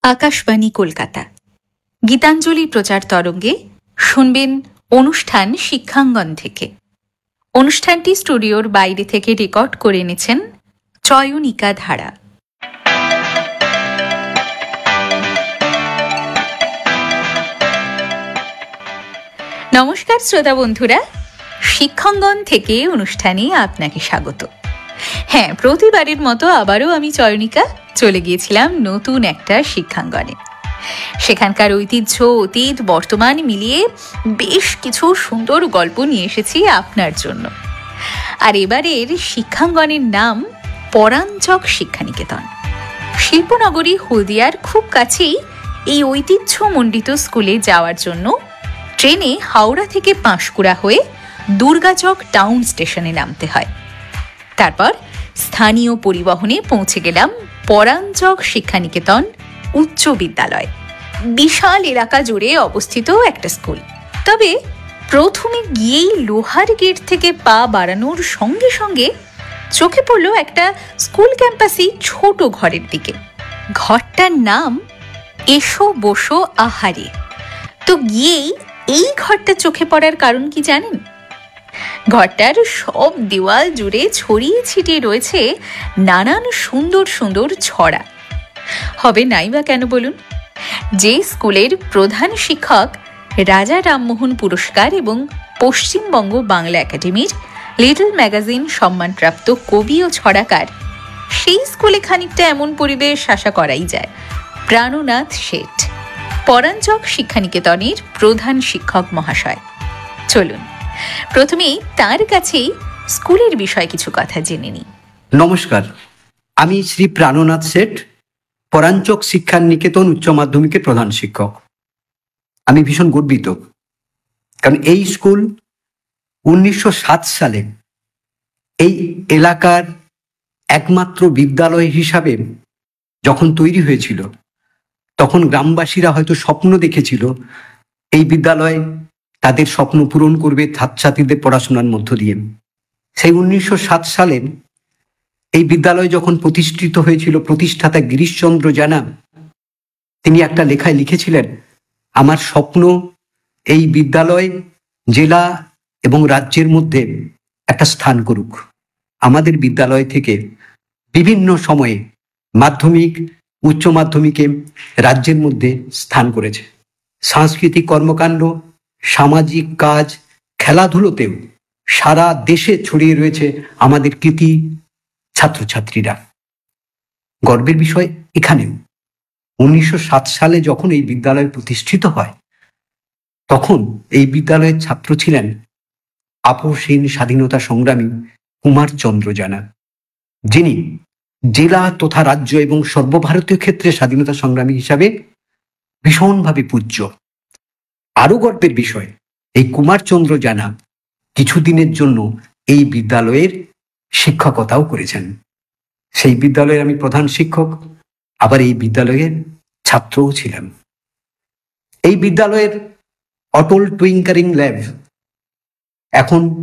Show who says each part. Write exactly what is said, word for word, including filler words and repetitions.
Speaker 1: আকাশবাণী কলকাতা গীতাঞ্জলি প্রচার তরঙ্গে শুনবেন অনুষ্ঠান শিক্ষাঙ্গন থেকে। অনুষ্ঠানটি স্টুডিওর বাইরে থেকে রেকর্ড করে এনেছেন চয়নিকা ধারা। নমস্কার শ্রোতা বন্ধুরা, শিক্ষাঙ্গন থেকে অনুষ্ঠানে আপনাকে স্বাগত। হ্যাঁ, প্রতিবারের মতো আবারও আমি চয়নিকা চলে গিয়েছিলাম নতুন একটা শিক্ষাঙ্গনে। সেখানকার ঐতিহ্য, অতীত, বর্তমান মিলিয়ে বেশ কিছু সুন্দর গল্প নিয়ে এসেছি আপনার জন্য। আর এবারের শিক্ষাঙ্গনের নাম পরাঞ্চক শিক্ষানিকেতন। শিল্পনগরী হলদিয়ার খুব কাছেই এই ঐতিহ্যমণ্ডিত স্কুলে যাওয়ার জন্য ট্রেনে হাওড়া থেকে পাঁশকুড়া হয়ে দুর্গাচক টাউন স্টেশনে নামতে হয়। তারপর স্থানীয় পরিবহনে পৌঁছে গেলাম পরাঞ্চক শিক্ষানিকেতন উচ্চ বিদ্যালয়। বিশাল এলাকা জুড়ে অবস্থিত একটা স্কুল। তবে প্রথমে গিয়েই লোহার গেট থেকে পা বাড়ানোর সঙ্গে সঙ্গে চোখে পড়ল একটা স্কুল ক্যাম্পাসে ছোট ঘরের দিকে। ঘরটার নাম এসো বসো আহারে। তো গিয়েই এই ঘরটা চোখে পড়ার কারণ কি জানেন? ঘরটার সব দেওয়াল জুড়ে ছড়িয়ে ছিটিয়ে রয়েছে নানান সুন্দর সুন্দর ছড়া। হবে নাই বা কেন বলুন? যে স্কুলের প্রধান শিক্ষক রাজা রামমোহন পুরস্কার এবং পশ্চিমবঙ্গ বাংলা একাডেমির লিটল ম্যাগাজিন সম্মানপ্রাপ্ত কবি ও ছড়াকার, সেই স্কুলে খানিকটা এমন পরিবেশ আশা করাই যায়। প্রাণনাথ শেঠ, পরাঞ্চক শিক্ষানিকেতনের প্রধান শিক্ষক মহাশয়। চলুন প্রথমেই তার কাছেই স্কুলের বিষয়ে কিছু কথা জেনে নিই।
Speaker 2: নমস্কার, আমি শ্রী প্রাণনাথ শেঠ, পরাঞ্চক শিক্ষানিকেতন উচ্চ মাধ্যমিকের প্রধান শিক্ষক। আমি ভীষণ গর্বিত, কারণ এই স্কুল উনিশশো সাত সালে এই এলাকার একমাত্র বিদ্যালয় হিসাবে যখন তৈরি হয়েছিল, তখন গ্রামবাসীরা হয়তো স্বপ্ন দেখেছিল এই বিদ্যালয় তাদের স্বপ্ন পূরণ করবে ছাত্রছাত্রীদের পড়াশোনার মধ্য দিয়ে। সেই উনিশশো সাত সালে এই বিদ্যালয় যখন প্রতিষ্ঠিত হয়েছিল, প্রতিষ্ঠাতা গিরিশচন্দ্র জানা তিনি একটা লেখায় লিখেছিলেন, আমার স্বপ্ন এই বিদ্যালয় জেলা এবং রাজ্যের মধ্যে একটা স্থান করুক। আমাদের বিদ্যালয় থেকে বিভিন্ন সময়ে মাধ্যমিক, উচ্চ মাধ্যমিকে রাজ্যের মধ্যে স্থান করেছে। সাংস্কৃতিক কর্মকাণ্ড, সামাজিক কাজ, খেলাধুলোতেও সারা দেশে ছড়িয়ে রয়েছে আমাদের কৃতি ছাত্রছাত্রীরা। গর্বের বিষয় এখানেও উনিশশো সাত সালে যখন এই বিদ্যালয় প্রতিষ্ঠিত হয়, তখন এই বিদ্যালয়ের ছাত্র ছিলেন আপসহীন স্বাধীনতা সংগ্রামী কুমারচন্দ্র জানা, যিনি জেলা তথা রাজ্য এবং সর্বভারতীয় ক্ষেত্রে স্বাধীনতা সংগ্রামী হিসাবে ভীষণভাবে পূজ্য। আরো গর্বের বিষয়, এই কুমারচন্দ্র জানা কিছুদিনের জন্য এই বিদ্যালয়ের শিক্ষকতাও করেছেন। সেই বিদ্যালয়ের আমি প্রধান শিক্ষক, আবার এই বিদ্যালয়ের ছাত্রও ছিলাম। এই বিদ্যালয়ের অটল টুইঙ্কারিং ল্যাব এখন